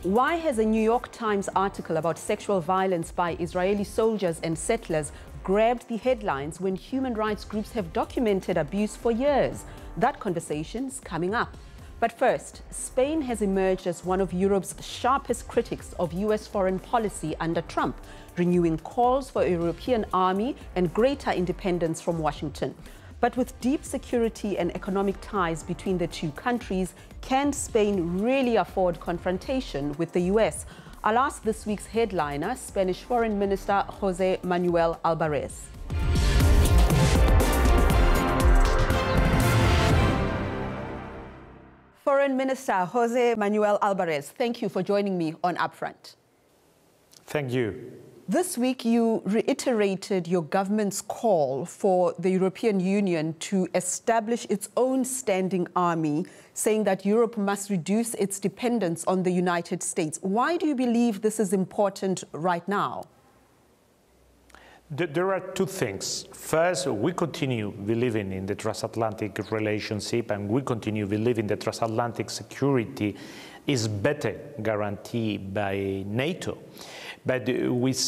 Why has a New York Times article about sexual violence by Israeli soldiers and settlers grabbed the headlines when human rights groups have documented abuse for years? That conversation's coming up. But first, Spain has emerged as one of Europe's sharpest critics of US foreign policy under Trump, renewing calls for a European army and greater independence from Washington. But with deep security and economic ties between the two countries, can Spain really afford confrontation with the US? I'll ask this week's headliner, Spanish Foreign Minister José Manuel Álvarez. Foreign Minister José Manuel Álvarez, thank you for joining me on Upfront. Thank you. This week, you reiterated your government's call for the European Union to establish its own standing army, saying that Europe must reduce its dependence on the United States. Why do you believe this is important right now? There are two things. First, we continue believing in the transatlantic relationship, and we continue believing that transatlantic security is better guaranteed by NATO. But we